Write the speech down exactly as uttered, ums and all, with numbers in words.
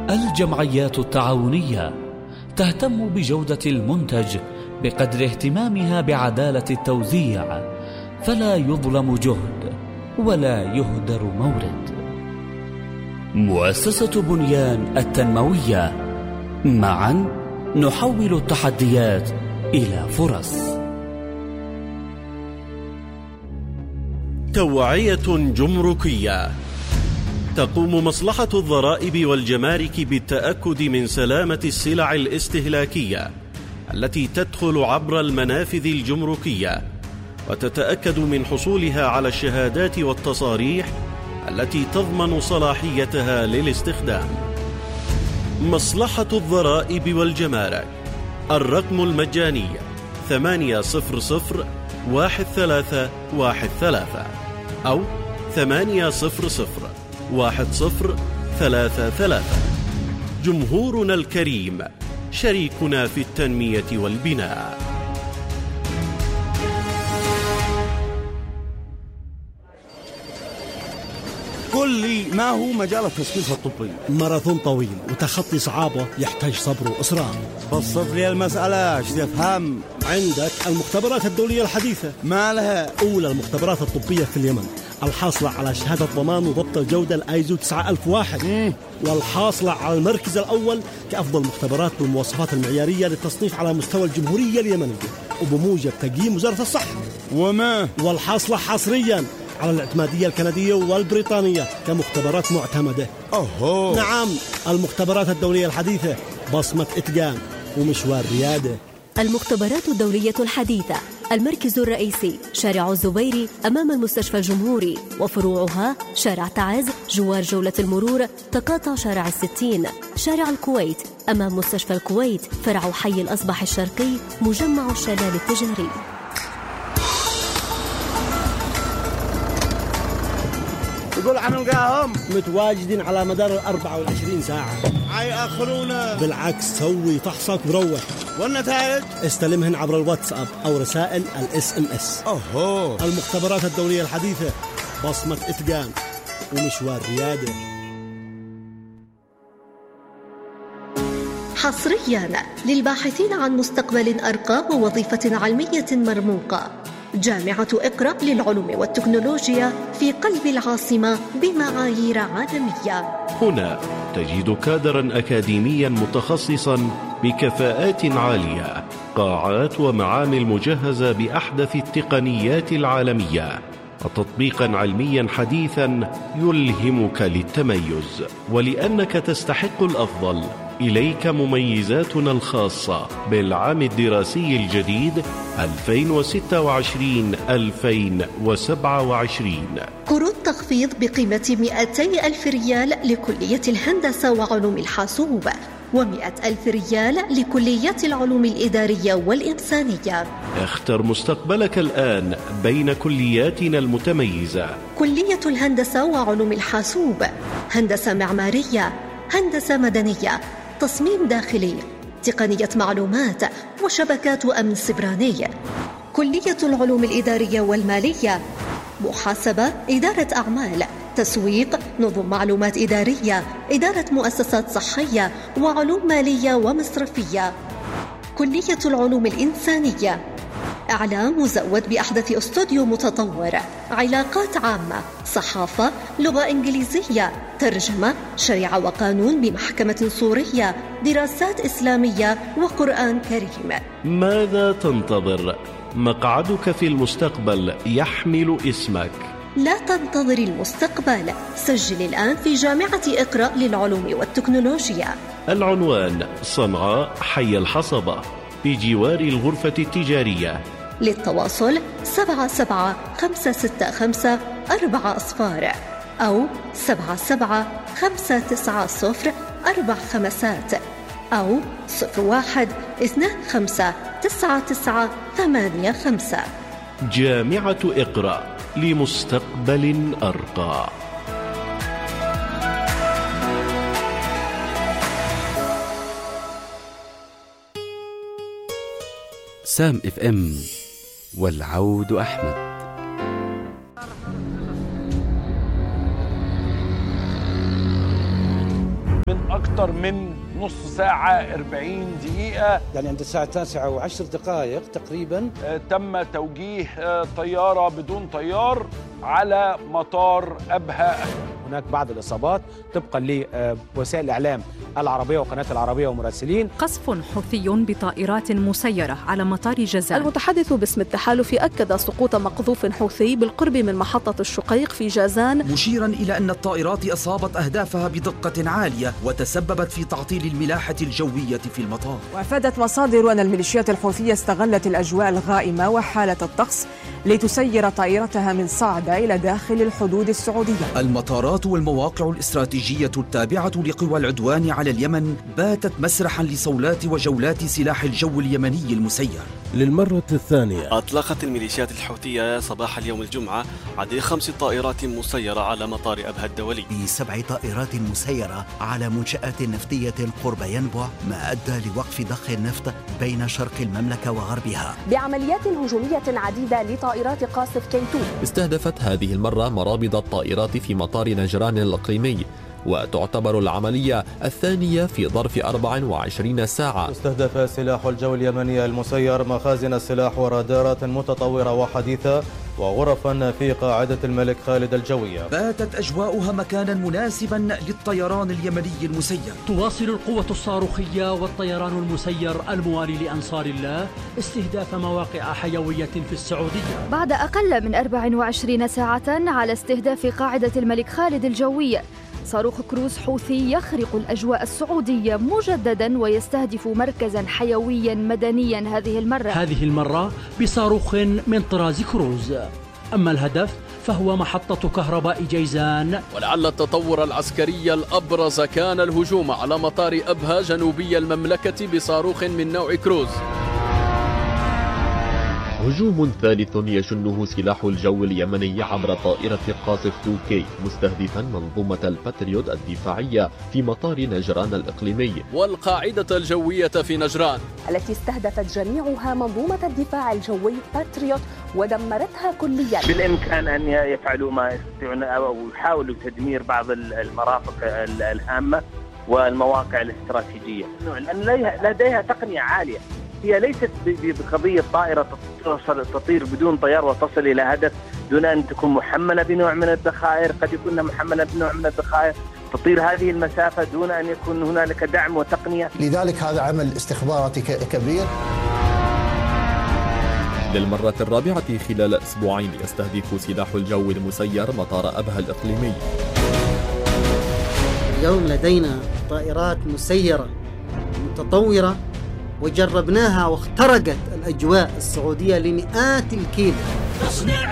الجمعيات التعاونية تهتم بجودة المنتج بقدر اهتمامها بعدالة التوزيع، فلا يظلم جهد ولا يهدر مورد. مؤسسة بنيان التنموية، معا نحول التحديات إلى فرص. توعية جمركية. تقوم مصلحة الضرائب والجمارك بالتأكد من سلامة السلع الاستهلاكية التي تدخل عبر المنافذ الجمركية، وتتأكد من حصولها على الشهادات والتصاريح التي تضمن صلاحيتها للاستخدام. مصلحة الضرائب والجمارك، الرقم المجاني ثمانية صفر صفر واحد ثلاثة واحد ثلاثة أو ثمانية صفر صفر واحد صفر ثلاثة ثلاثة. جمهورنا الكريم شريكنا في التنمية والبناء. قل لي، ما هو مجال التثقيف الطبي؟ ماراثون طويل وتخطي صعابه يحتاج صبر وإصرار. بسط لي المسألة، ايش تفهم؟ عندك المختبرات الدولية الحديثة. ما لها؟ أولى المختبرات الطبية في اليمن، الحاصلة على شهادة ضمان وضبط الجودة الآيزو تسعة ألف وواحد، مم. والحاصلة على المركز الأول كأفضل مختبرات بالمواصفات المعيارية للتصنيف على مستوى الجمهورية اليمنية وبموجب تقييم وزارة الصحة. وما والحاصلة حصريا على الاعتمادية الكندية والبريطانية كمختبرات معتمدة. أوه. نعم، المختبرات الدولية الحديثة، بصمة إتقان ومشوار ريادة. المختبرات الدولية الحديثة، المركز الرئيسي شارع الزبيري أمام المستشفى الجمهوري، وفروعها شارع تعز جوار جولة المرور، تقاطع شارع الستين، شارع الكويت أمام مستشفى الكويت، فرع حي الأصبح الشرقي، مجمع الشلال التجاري. يقول عن نلقاهم متواجدين على مدار الأربعة والعشرين ساعة. حيأخرونا؟ بالعكس، سوي فحصك وروح. والنتائج استلمهن عبر الواتساب أو رسائل الاس ام اس. أوه. المختبرات الدولية الحديثة، بصمة إتقان ومشوار ريادة. حصريا للباحثين عن مستقبل أرقى ووظيفة علمية مرموقة، جامعة إقرأ للعلوم والتكنولوجيا في قلب العاصمة بمعايير عالمية. هنا تجد كادرا أكاديميا متخصصا بكفاءات عالية، قاعات ومعامل مجهزة بأحدث التقنيات العالمية، وتطبيقا علميا حديثا يلهمك للتميز. ولأنك تستحق الأفضل، إليك مميزاتنا الخاصة بالعام الدراسي الجديد ألفين وستة وعشرين ألفين وسبعة وعشرين. كروت تخفيض بقيمة مئتي ألف ريال لكلية الهندسة وعلوم الحاسوب، ومئة ألف ريال لكليات العلوم الإدارية والإنسانية. اختر مستقبلك الآن بين كلياتنا المتميزة: كلية الهندسة وعلوم الحاسوب، هندسة معمارية، هندسة مدنية، تصميم داخلي، تقنية معلومات وشبكات وأمن سبراني. كلية العلوم الإدارية والمالية، محاسبة، إدارة أعمال، تسويق، نظم معلومات إدارية، إدارة مؤسسات صحية، وعلوم مالية ومصرفية. كلية العلوم الإنسانية، إعلام مزود بأحدث استوديو متطور، علاقات عامة، صحافة، لغة إنجليزية، ترجمة، شريعة وقانون بمحكمة سورية، دراسات إسلامية وقرآن كريم. ماذا تنتظر؟ مقعدك في المستقبل يحمل اسمك. لا تنتظر المستقبل، سجل الآن في جامعة إقرأ للعلوم والتكنولوجيا. العنوان: صنعاء، حي الحصبة، بجوار الغرفة التجارية. للتواصل سبعة سبعة خمسة ستة خمسة أربعة أصفار أو سبعة سبعة خمسة تسعة صفر أربع خمسات أو صفر واحد اثنان خمسة تسعة تسعة ثمانية خمسة. جامعة إقرأ، لمستقبل أرقى. سام اف ام، والعود أحمد. من أكثر أكتر من نص ساعة أربعين دقيقة، يعني عند الساعة التاسعة وعشر دقائق تقريبا تم توجيه طيارة بدون طيار على مطار أبها. هناك بعض الإصابات طبقا لوسائل الإعلام العربية وقناة العربية ومراسلين. قصف حوثي بطائرات مسيرة على مطار جازان. المتحدث باسم التحالف أكد سقوط مقذوف حوثي بالقرب من محطة الشقيق في جازان، مشيرا إلى أن الطائرات أصابت أهدافها بدقة عالية وتسببت في تعطيل الملاحة الجوية في المطار. وأفادت مصادر أن الميليشيات الحوثية استغلت الأجواء الغائمة وحالة الطقس لتسير طائرتها من صعدة إلى داخل الحدود السعودية. المطارات والمواقع الاستراتيجية التابعة لقوى العدوان على اليمن باتت مسرحا لصولات وجولات سلاح الجو اليمني المسير. للمرة الثانية أطلقت الميليشيات الحوثية صباح اليوم الجمعة عدد خمس طائرات مسيرة على مطار أبها الدولي، بسبع طائرات مسيرة على منشآت نفطية قرب ينبع، ما أدى لوقف ضخ النفط بين شرق المملكة وغربها. بعمليات هجومية عديدة لطائرات قاصف كيتو، استهدفت هذه المرة مرابض الطائرات في مطار نجران الإقليمي، وتعتبر العملية الثانية في ظرف أربع وعشرين ساعة. استهدف سلاح الجو اليمني المسير مخازن السلاح ورادارات متطورة وحديثة وغرفا في قاعدة الملك خالد الجوية. باتت أجواؤها مكانا مناسبا للطيران اليمني المسير. تواصل القوة الصاروخية والطيران المسير الموالي لأنصار الله استهداف مواقع حيوية في السعودية بعد أقل من أربع وعشرين ساعة على استهداف قاعدة الملك خالد الجوية. صاروخ كروز حوثي يخرق الأجواء السعودية مجددا ويستهدف مركزا حيويا مدنيا هذه المرة هذه المرة بصاروخ من طراز كروز. أما الهدف فهو محطة كهرباء جيزان. ولعل التطور العسكري الأبرز كان الهجوم على مطار أبها جنوبي المملكة بصاروخ من نوع كروز. هجوم ثالث يشنه سلاح الجو اليمني عبر طائرة قاصف تو كي مستهدفا منظومة الباتريوت الدفاعية في مطار نجران الإقليمي والقاعدة الجوية في نجران التي استهدفت جميعها منظومة الدفاع الجوي باتريوت ودمرتها كليا. بالإمكان أن يفعلوا ما يستطيعون أو يحاولوا تدمير بعض المرافق الهامة والمواقع الاستراتيجية، لأن لديها تقنية عالية. هي ليست بقضية طائرة تطير بدون طيار وتصل إلى هدف دون أن تكون محملة بنوع من الذخائر، قد يكون محملة بنوع من الذخائر تطير هذه المسافة دون أن يكون هنالك دعم وتقنية. لذلك هذا عمل استخباراتي كبير. للمرة الرابعة خلال أسبوعين يستهدف سلاح الجو المسير مطار أبها الإقليمي. اليوم لدينا طائرات مسيرة متطورة وجربناها واخترقت الأجواء السعودية لمئات الكيلو.